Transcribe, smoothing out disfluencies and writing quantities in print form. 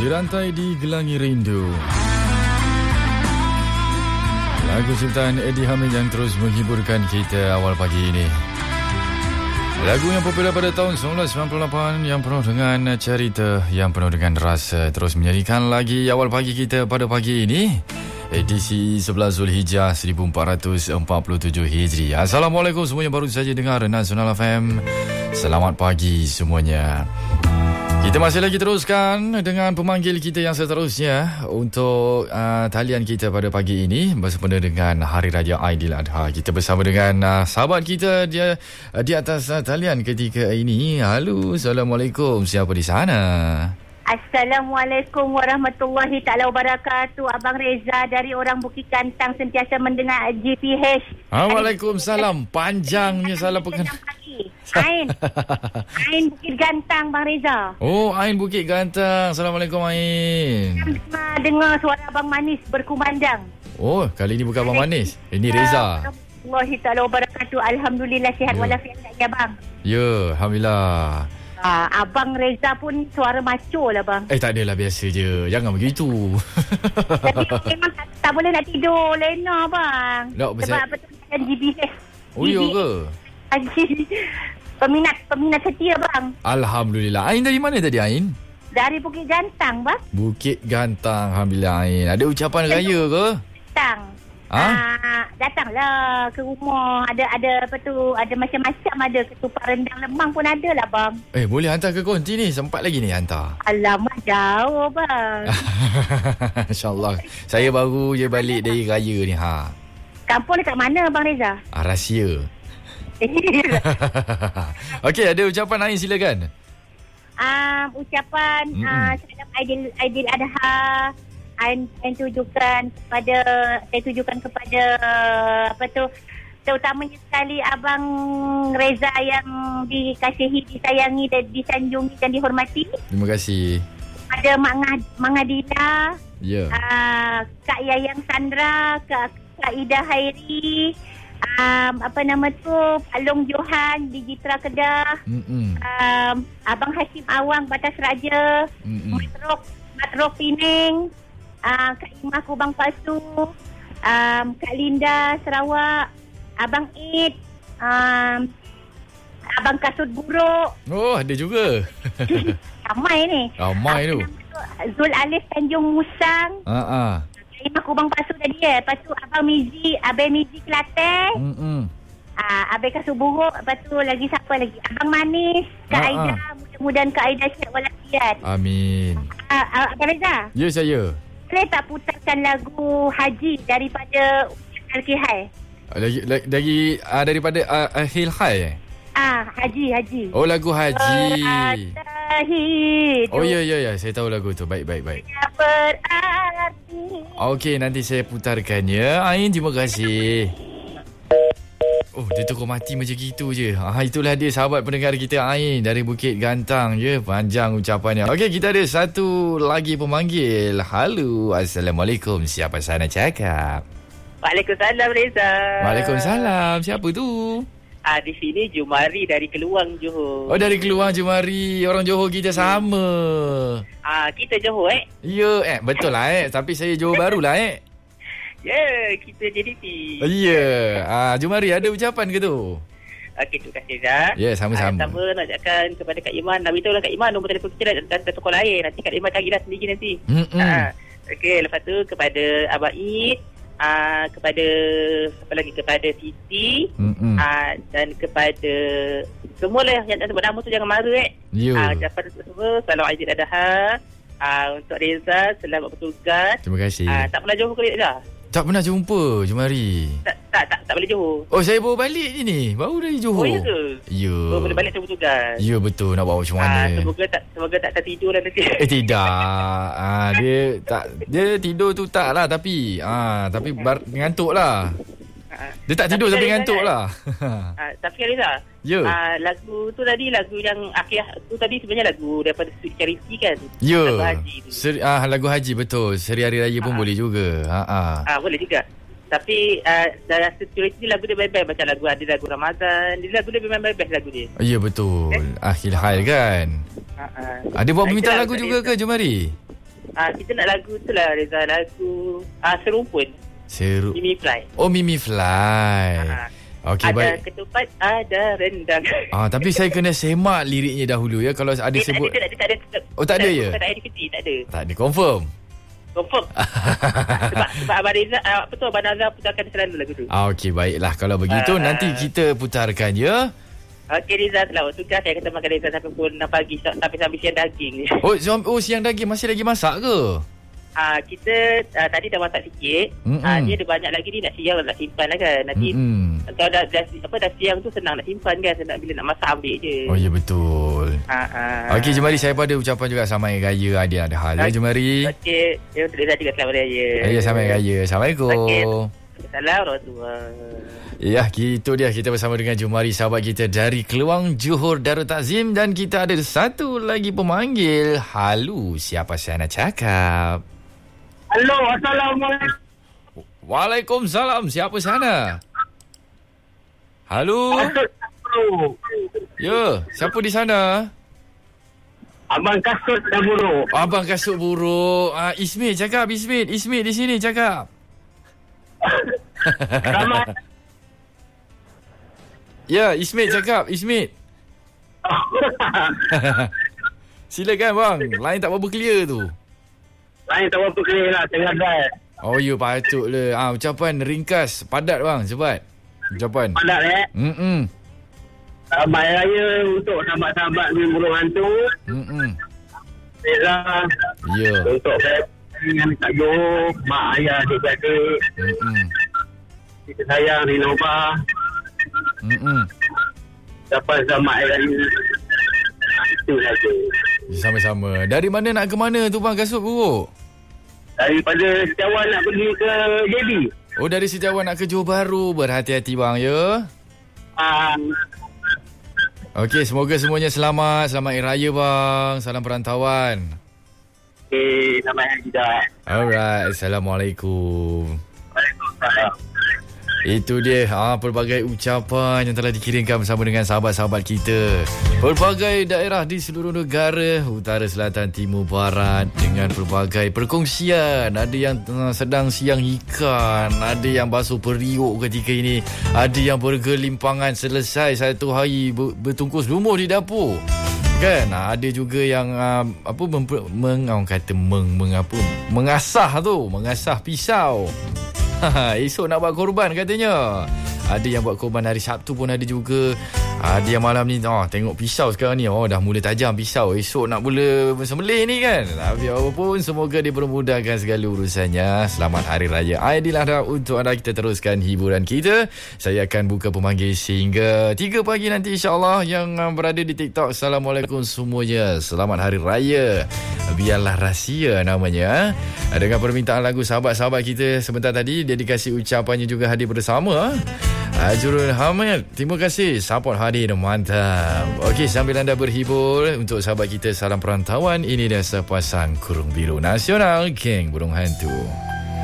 Dirantai di Gelangi Rindu. Lagu ciptaan Eddie Hamid yang terus menghiburkan kita awal pagi ini. Lagu yang popular pada tahun 1998 yang penuh dengan cerita, yang penuh dengan rasa, terus menyanyikan lagi awal pagi kita pada pagi ini. Edisi 11 Zulhijjah 1447 Hijri. Assalamualaikum semuanya, baru saja dengar Nasional FM. Selamat pagi semuanya. Kita masih lagi teruskan dengan pemanggil kita yang seterusnya untuk talian kita pada pagi ini bersempena dengan Hari Raya Aidiladha. Kita bersama dengan sahabat kita dia di atas talian ketika ini. Halo, Assalamualaikum. Siapa di sana? Assalamualaikum warahmatullahi taala wabarakatuh. Abang Reza dari orang Bukit Gantang, sentiasa mendengar GPH. Waalaikumsalam. Panjangnya salah pengenal. Ain Bukit Gantang, Bang Reza. Oh, Ain Bukit Gantang. Assalamualaikum, Ain. Dengar suara Abang Manis berkumandang. Oh, kali ini bukan Abang Manis. Ini Reza. Warahmatullahi taala wabarakatuh. Alhamdulillah sihat walafiat ya, Bang. Ya, Alhamdulillah. Abang Reza pun suara maco lah, Bang. Tak adalah, biasa je. Jangan begitu. Tapi memang tak boleh nak tidur lena, Bang. Sebab betul kan GBH. Oh, ya ke? Peminat setia, Bang. Alhamdulillah. Ain dari mana tadi, Ain? Dari Bukit Gantang, Bang. Bukit Gantang. Alhamdulillah, Ain. Ada ucapan raya ke? Datanglah ke rumah. Ada apa tu? Ada macam-macam, ada ketupat rendang lemang pun ada lah, Bang. Boleh hantar ke konti ni? Sempat lagi ni hantar. Alamak, jauh, Bang. InsyaAllah. Saya baru je balik dari raya ni. Kampung dekat mana, Bang Reza? Rahsia. Okey, ada ucapan Ain, silakan. Ucapan salam Aidiladha. Saya tujukan kepada apa tu, terutamanya sekali Abang Reza yang dikasihi, disayangi dan disanjungi dan dihormati. Terima kasih. Ada Mak Adila, Kak Yayang Sandra, Kak Ida Hairi, apa nama tu, Pak Long Johan di Jitra Kedah, Abang Hashim Awang Batas Raja, Matrok Pening, Kak Imah Kubang Pasu, Kak Linda Sarawak, Abang Id, Abang Kasut Buruk. Oh, ada juga. Ramai ni. Ramai tu. Zul Alif Tanjung Musang. Kak Imah Kubang Pasu tadi Lepas tu Abang Mizi Kelantan. Abang Kasut Buruk. Lepas tu lagi siapa lagi? Abang Manis, Kak Aida. Mudah-mudahan Kak Aida sihat walafiat. Amin. Abang Reza. Ya, saya. Boleh tak putarkan lagu Haji daripada Al-Kihai? Daripada Al-Kihai? Haji. Oh, lagu Haji. Oh, ya. Saya tahu lagu tu. Baik. Okey, nanti saya putarkannya. Ain, terima kasih. Oh, dia terus mati macam gitu je. Itulah dia, sahabat pendengar kita Ain dari Bukit Gantang je. Panjang ucapannya. Okey, kita ada satu lagi pemanggil. Halo, Assalamualaikum. Siapa sana cakap? Waalaikumsalam, Reza. Waalaikumsalam. Siapa tu? Di sini Jumari dari Keluang, Johor. Oh, dari Keluang, Jumari. Orang Johor kita sama. Kita Johor, Ya, betul lah, Tapi saya Johor baru lah, Ya, kita JDT. Ya. Jumari, ada ucapan ke tu? Okey, terima kasih, Zah. Ya, sama-sama. Pertama nak cakapkan kepada Kak Iman. Nak beritahu lah Kak Iman, nombor telefon kita dan toko lain. Nanti Kak Iman carilah sendiri nanti. Okey, lepas tu kepada Abang Id, kepada apa lagi, kepada Siti, dan kepada semualah yang tak sebut nama tu jangan marah, ucapan semua salam Aidiladha. Untuk Reza, selamat bertugas. Terima kasih. Tak pernah jumpa ke Reza? Tak pernah jumpa, Jumari. Tak balik Johor. Oh, saya baru balik je ni. Baru dari Johor. Oh, ya ke? Ya. Boleh balik untuk bertugas. Ya, betul. Nak bawa macam mana? Semoga tak tertidur lah nanti. Tidak. Dia tidur tu tak lah, tapi ngantuk lah. Dia tak tidur tapi ngantuk lah. Tapi Reza, lagu tu tadi, lagu yang akhir tu tadi sebenarnya lagu daripada Sweet Charity kan? Ya. Lagu Haji tu. Lagu Haji, betul. Seri Hari Raya pun boleh juga. Boleh juga. Tapi dalam security ni lagu dia best-best. Macam lagu ada lagu Ramadan. Lagu dia memang best lagu dia. Ya, betul. Akhil Hal kan. Ada buat permintaan lagu juga ke, Jumari? Kita nak lagu tu lah Reza. Lagu Serumpun. Mimi Fly. Oh, Mimi Fly. Okey, ada baik. ketupat, ada rendang. Tapi saya kena semak liriknya dahulu ya. Kalau ada sebut. Tak ada. Oh, tak ada ya? Tak ada kecil, tak ada. Tak ada, confirm. Sebab Abang Reza, Abang Nazar putarkan selalu lagu tu. Okey, baiklah. Kalau begitu nanti kita putarkan ya. Okey Reza, selamat tugas. Saya kata makan Reza sampai pukul 6 pagi sampai siang daging. Siang daging. Masih lagi masak ke? Kita tadi dah masak sikit. Dia ada banyak lagi ni, nak siang nak simpan lah kan. Nanti kalau dah siang tu senang nak simpan kan. Senang bila nak masak ambil je. Oh ya, betul. Okey Jemari, saya pada ucapan juga selamat Hari Raya. Ada hal ya Jemari. Okey, untuk Reza juga selamat Raya. Ya, selamat Hari Raya. Assalamualaikum. Assalamualaikum. Ya, itu dia. Kita bersama dengan Jumari, sahabat kita dari Keluang, Johor Darul Takzim. Dan kita ada satu lagi pemanggil. Halo, siapa saya nak cakap? Halo, Assalamualaikum. Waalaikumsalam. Siapa sana? Halo. Ya, siapa di sana? Abang Kasut dah buruk. Abang Kasut buruk. Ismit cakap, Ismit di sini cakap. Selamat. Ya, Ismit cakap, Ismit. Silakan bang. Lain tak berapa clear tu. Lain tak berapa clear lah, tengah drive. Oh ya, patutlah. Ucapan ringkas, padat bang, cepat. Ucapan. Padat Selamat Raya untuk sahabat-sahabat ni burung hantu. Reza. Ya. Untuk dengan Kak Jo, mak ayah adik-adik. Kita sayang Rinova. Dapat selamat Raya. Itu saja. Sama-sama. Dari mana nak ke mana tu bang Kasut buruk? Daripada Setiawan nak pergi ke JB. Oh, dari Setiawan nak ke Johor Bahru. Berhati-hati bang ya. Okey, semoga semuanya selamat. Selamat Hari Raya bang. Salam perantauan. Okey, selamat Hari Raya. Alright, Assalamualaikum. Waalaikumsalam. Itu dia pelbagai ucapan yang telah dikirimkan bersama dengan sahabat-sahabat kita. Pelbagai daerah di seluruh negara, utara, selatan, timur, barat, dengan pelbagai perkongsian. Ada yang sedang siang ikan, ada yang basuh periuk ketika ini, ada yang bergelimpangan selesai satu hari bertungkus lumur di dapur. Kan? Ada juga yang mengasah pisau. Esok nak buat korban katanya. Ada yang buat korban hari Sabtu pun ada juga. Ada yang malam ni tengok pisau sekarang ni dah mula tajam pisau. Esok nak mula bersembelih ni kan. Tapi apapun, semoga dipermudahkan segala urusannya. Selamat Hari Raya Aidiladha untuk anda. Kita teruskan hiburan kita. Saya akan buka pemanggil sehingga 3 pagi nanti insyaAllah. Yang berada di TikTok, Assalamualaikum semuanya. Selamat Hari Raya. Biarlah rahsia namanya. Dengan permintaan lagu sahabat-sahabat kita sebentar tadi, dedikasi ucapannya juga hadir bersama Jurul Hamid. Terima kasih, support hadir, mantap. Okey, sambil anda berhibur, untuk sahabat kita salam perantauan, ini dia sepasang kurung biru nasional, geng burung hantu.